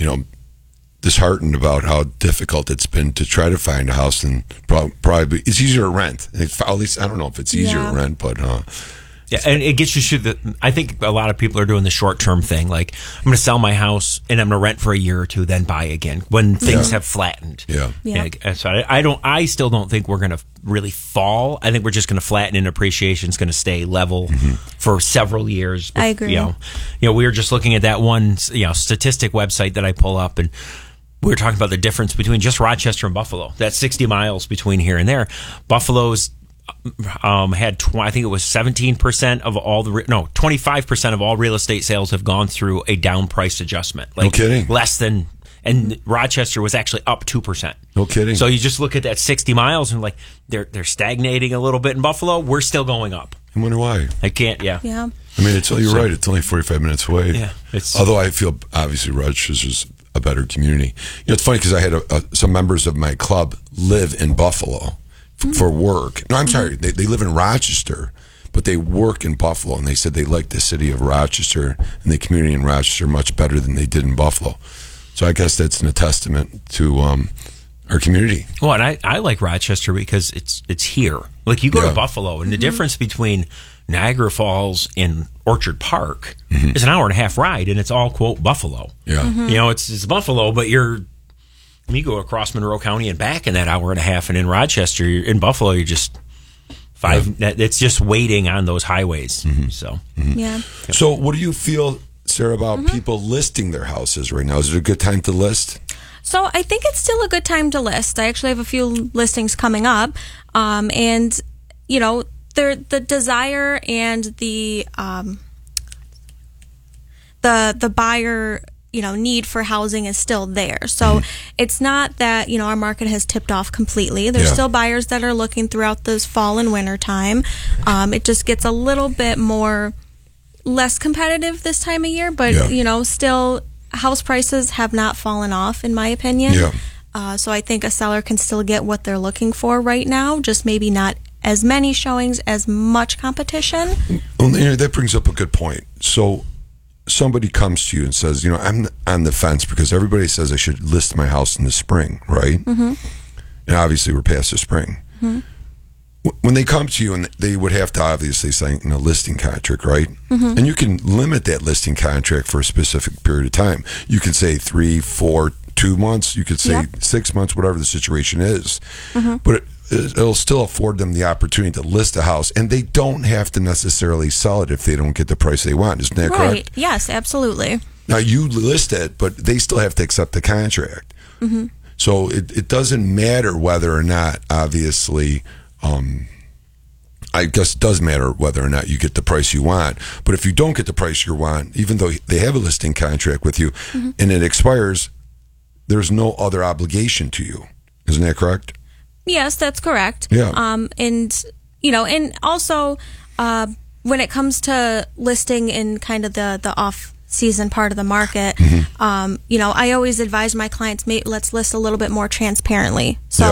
disheartened about how difficult it's been to try to find a house, and probably it's easier to rent. At least I don't know if it's easier to rent, but yeah, and it gets you to I think a lot of people are doing the short-term thing. Like, I'm going to sell my house and I'm going to rent for a year or two, then buy again when things have flattened. Yeah. So I still don't think we're going to really fall. I think we're just going to flatten, and appreciation is going to stay level for several years. I agree. We were just looking at that one, statistic website that I pull up, and we were talking about the difference between just Rochester and Buffalo. That's 60 miles between here and there. Buffalo's had I think it was 17% of all 25% of all real estate sales have gone through a down price adjustment. No kidding. Less than, and Rochester was actually up 2%. No kidding. So you just look at that 60 miles and they're stagnating a little bit in Buffalo. We're still going up. I wonder why. I can't. Yeah. Yeah. I mean, you're right. It's only 45 minutes away. Yeah. Although I feel obviously Rochester's a better community. It's funny because I had some members of my club live in Buffalo for work. No, I'm sorry. They live in Rochester, but they work in Buffalo, and they said they like the city of Rochester and the community in Rochester much better than they did in Buffalo. So I guess that's a testament to our community. Well, and I like Rochester because it's here. Like, you go to Buffalo, and the difference between Niagara Falls and Orchard Park is an hour and a half ride, and it's all, quote, Buffalo. Yeah. It's Buffalo, but you go across Monroe County and back in that hour and a half, and in Rochester, in Buffalo, you're just it's just waiting on those highways. So, So what do you feel, Sarah, about people listing their houses right now? Is it a good time to list? So I think it's still a good time to list. I actually have a few listings coming up. And, the desire and the buyer, need for housing is still there. So it's not that, our market has tipped off completely. There's still buyers that are looking throughout this fall and winter time. It just gets a little bit less competitive this time of year, but, still house prices have not fallen off, in my opinion. So I think a seller can still get what they're looking for right now, just maybe not as many showings, as much competition. Well, that brings up a good point. So somebody comes to you and says, I'm on the fence because everybody says I should list my house in the spring, right? And obviously we're past the spring. When they come to you, and they would have to obviously sign a listing contract, right? And you can limit that listing contract for a specific period of time. You can say 3, 4, 2 months. You could say 6 months, whatever the situation is. But it'll still afford them the opportunity to list a house, and they don't have to necessarily sell it if they don't get the price they want. Isn't that correct? Yes, absolutely. Now, you list it, but they still have to accept the contract. So it doesn't matter whether or not, obviously, I guess it does matter whether or not you get the price you want. But if you don't get the price you want, even though they have a listing contract with you and it expires, there's no other obligation to you. Isn't that correct? Yes, that's correct. Yeah. And, you know, and also when it comes to listing in kind of the off-season part of the market, you know, I always advise my clients, let's list a little bit more transparently. So